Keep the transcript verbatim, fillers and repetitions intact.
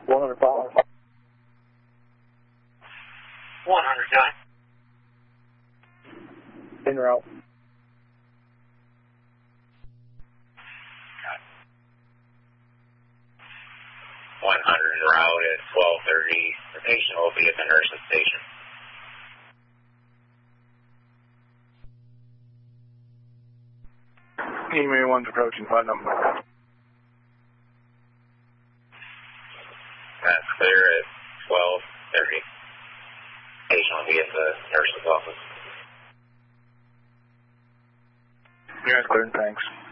one hundred five. one hundred nine. En route. one hundred en route at twelve thirty. The patient will be at the nurse's station. Email one's approaching five number. That's clear at twelve thirty. Patient will be at the nurse's office. You guys cleared, thanks.